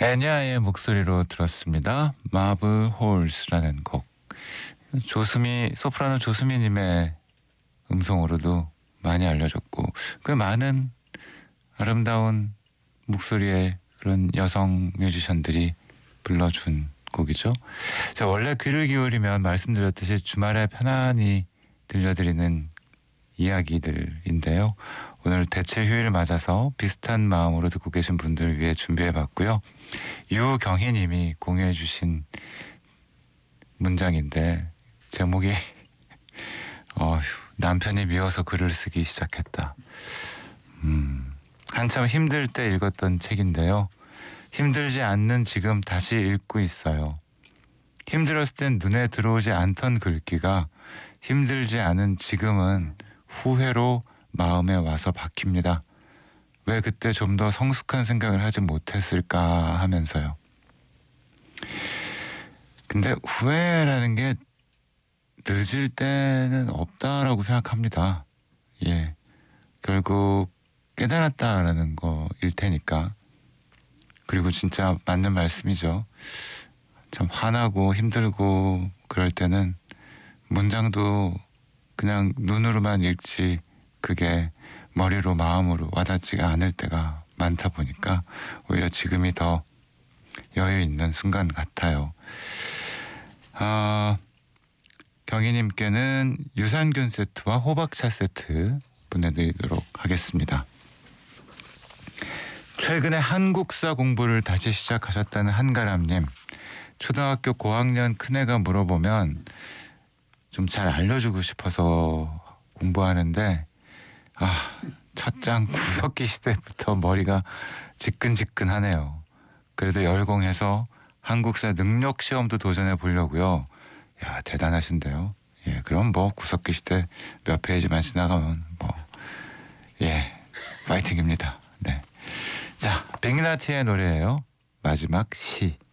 애니아의 목소리로 들었습니다. 마블 홀스라는 곡. 소프라노 조수미님의 음성으로도 많이 알려졌고, 꽤 많은 아름다운 목소리의 그런 여성 뮤지션들이 불러준 곡이죠. 자, 원래 귀를 기울이면 말씀드렸듯이 주말에 편안히 들려드리는 이야기들인데요. 오늘 대체 휴일 맞아서 비슷한 마음으로 듣고 계신 분들을 위해 준비해봤고요. 유경희님이 공유해주신 문장인데 제목이 남편이 미워서 글을 쓰기 시작했다. 한참 힘들 때 읽었던 책인데요. 힘들지 않는 지금 다시 읽고 있어요. 힘들었을 땐 눈에 들어오지 않던 글귀가 힘들지 않은 지금은 후회로 마음에 와서 박힙니다. 왜 그때 좀 더 성숙한 생각을 하지 못했을까 하면서요. 근데 후회라는 게 늦을 때는 없다라고 생각합니다. 예, 결국 깨달았다라는 거일 테니까. 그리고 진짜 맞는 말씀이죠. 참 화나고 힘들고 그럴 때는 문장도 그냥 눈으로만 읽지 그게 머리로 마음으로 와닿지가 않을 때가 많다 보니까 오히려 지금이 더 여유 있는 순간 같아요. 경희님께는 유산균 세트와 호박차 세트 보내드리도록 하겠습니다. 최근에 한국사 공부를 다시 시작하셨다는 한가람님. 초등학교 고학년 큰애가 물어보면 좀 잘 알려주고 싶어서 공부하는데 첫장 구석기 시대부터 머리가 지끈지끈하네요. 그래도 열공해서 한국사 능력 시험도 도전해 보려고요. 야, 대단하신데요. 예, 그럼 뭐 구석기 시대 몇 페이지만 지나가면 파이팅입니다. 네. 자, 백나티의 노래예요. 마지막 시.